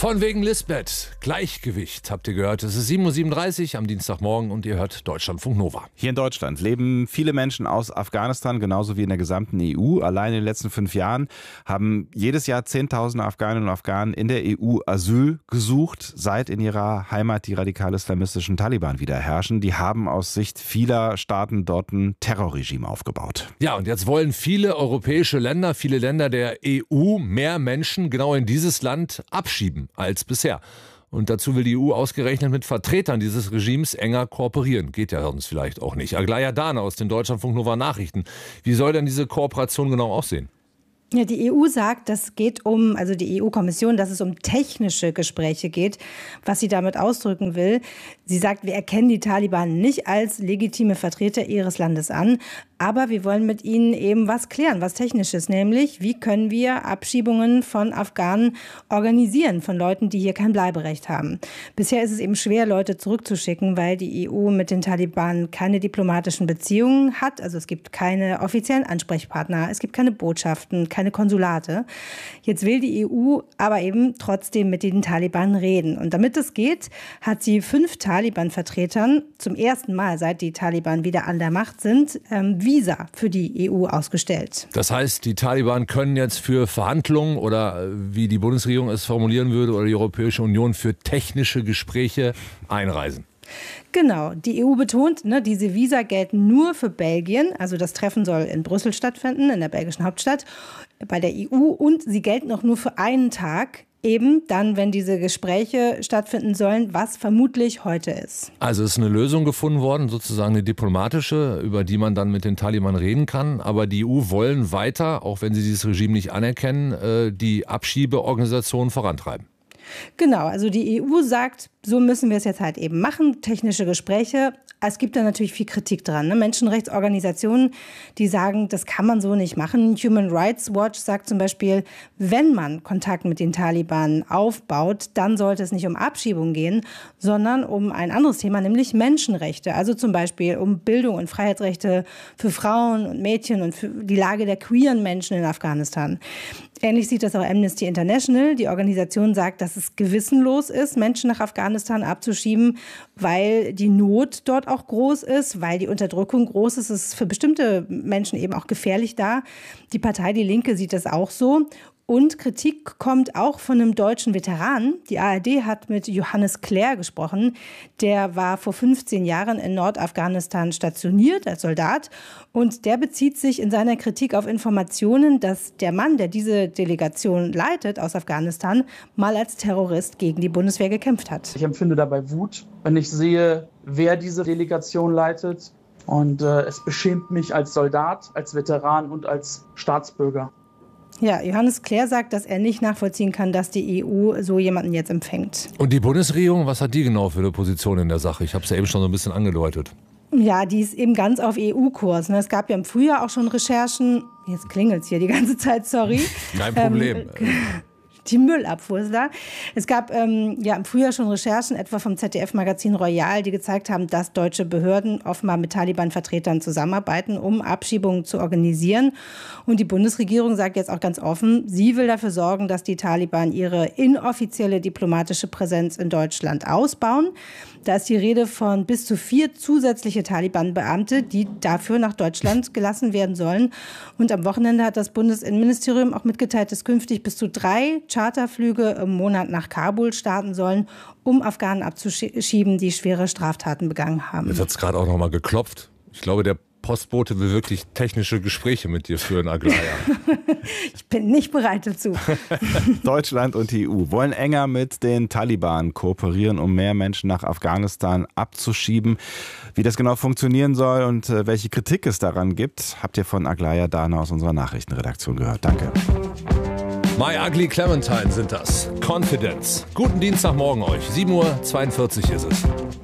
Von wegen Lisbeth. Gleichgewicht, habt ihr gehört. Es ist 7:37 Uhr am Dienstagmorgen und ihr hört Deutschlandfunk Nova. Hier in Deutschland leben viele Menschen aus Afghanistan, genauso wie in der gesamten EU. Allein in den letzten 5 Jahren haben jedes Jahr Zehntausende Afghaninnen und Afghanen in der EU Asyl gesucht, seit in ihrer Heimat die radikal-islamistischen Taliban wieder herrschen. Die haben aus Sicht vieler Staaten dort ein Terrorregime aufgebaut. Ja, und jetzt wollen viele europäische Länder, viele Länder der EU mehr Menschen genau in dieses Land abschieben als bisher. Und dazu will die EU ausgerechnet mit Vertretern dieses Regimes enger kooperieren. Geht ja sonst vielleicht auch nicht. Aglaja Dahne aus den Deutschlandfunk Nova Nachrichten. Wie soll denn diese Kooperation genau aussehen? Ja, die EU sagt, also die EU-Kommission, dass es um technische Gespräche geht, was sie damit ausdrücken will. Sie sagt, wir erkennen die Taliban nicht als legitime Vertreter ihres Landes an, aber wir wollen mit ihnen eben was klären, was Technisches, nämlich wie können wir Abschiebungen von Afghanen organisieren, von Leuten, die hier kein Bleiberecht haben. Bisher ist es eben schwer, Leute zurückzuschicken, weil die EU mit den Taliban keine diplomatischen Beziehungen hat. Also es gibt keine offiziellen Ansprechpartner, es gibt keine Botschaften, keine Konsulate. Jetzt will die EU aber eben trotzdem mit den Taliban reden. Und damit es geht, hat sie 5 Taliban-Vertretern zum ersten Mal, seit die Taliban wieder an der Macht sind, Visa für die EU ausgestellt. Das heißt, die Taliban können jetzt für Verhandlungen oder wie die Bundesregierung es formulieren würde oder die Europäische Union für technische Gespräche einreisen. Genau, die EU betont, diese Visa gelten nur für Belgien. Also das Treffen soll in Brüssel stattfinden, in der belgischen Hauptstadt, bei der EU. Und sie gelten auch nur für einen Tag, eben dann, wenn diese Gespräche stattfinden sollen, was vermutlich heute ist. Also ist eine Lösung gefunden worden, sozusagen eine diplomatische, über die man dann mit den Taliban reden kann. Aber die EU wollen weiter, auch wenn sie dieses Regime nicht anerkennen, die Abschiebeorganisation vorantreiben. Genau, also die EU sagt, so müssen wir es jetzt halt eben machen, technische Gespräche. Es gibt da natürlich viel Kritik dran. Menschenrechtsorganisationen, die sagen, das kann man so nicht machen. Human Rights Watch sagt zum Beispiel, wenn man Kontakt mit den Taliban aufbaut, dann sollte es nicht um Abschiebung gehen, sondern um ein anderes Thema, nämlich Menschenrechte. Also zum Beispiel um Bildung und Freiheitsrechte für Frauen und Mädchen und für die Lage der queeren Menschen in Afghanistan. Ähnlich sieht das auch Amnesty International. Die Organisation sagt, dass es gewissenlos ist, Menschen nach Afghanistan abzuschieben, weil die Not dort auch groß ist, weil die Unterdrückung groß ist. Es ist für bestimmte Menschen eben auch gefährlich da. Die Partei Die Linke sieht das auch so. Und Kritik kommt auch von einem deutschen Veteran. Die ARD hat mit Johannes Clair gesprochen. Der war vor 15 Jahren in Nordafghanistan stationiert als Soldat. Und der bezieht sich in seiner Kritik auf Informationen, dass der Mann, der diese Delegation leitet aus Afghanistan, mal als Terrorist gegen die Bundeswehr gekämpft hat. Ich empfinde dabei Wut, wenn ich sehe, wer diese Delegation leitet. Und es beschämt mich als Soldat, als Veteran und als Staatsbürger. Ja, Johannes Clair sagt, dass er nicht nachvollziehen kann, dass die EU so jemanden jetzt empfängt. Und die Bundesregierung, was hat die genau für eine Position in der Sache? Ich habe es ja eben schon so ein bisschen angedeutet. Ja, die ist eben ganz auf EU-Kurs. Es gab ja im Frühjahr auch schon Recherchen. Jetzt klingelt es hier die ganze Zeit, sorry. Kein Problem. Die Müllabfuhr ist da. Es gab im Frühjahr schon Recherchen, etwa vom ZDF-Magazin Royal, die gezeigt haben, dass deutsche Behörden offenbar mit Taliban-Vertretern zusammenarbeiten, um Abschiebungen zu organisieren. Und die Bundesregierung sagt jetzt auch ganz offen, sie will dafür sorgen, dass die Taliban ihre inoffizielle diplomatische Präsenz in Deutschland ausbauen. Da ist die Rede von bis zu 4 zusätzliche Taliban-Beamte, die dafür nach Deutschland gelassen werden sollen. Und am Wochenende hat das Bundesinnenministerium auch mitgeteilt, dass künftig bis zu 3 Charterflüge im Monat nach Kabul starten sollen, um Afghanen abzuschieben, die schwere Straftaten begangen haben. Jetzt hat es gerade auch noch mal geklopft. Ich glaube, der Postbote will wirklich technische Gespräche mit dir führen, Aglaja. Ich bin nicht bereit dazu. Deutschland und die EU wollen enger mit den Taliban kooperieren, um mehr Menschen nach Afghanistan abzuschieben. Wie das genau funktionieren soll und welche Kritik es daran gibt, habt ihr von Aglaja Dahne aus unserer Nachrichtenredaktion gehört. Danke. My Ugly Clementine sind das. Confidence. Guten Dienstagmorgen euch. 7:42 Uhr ist es.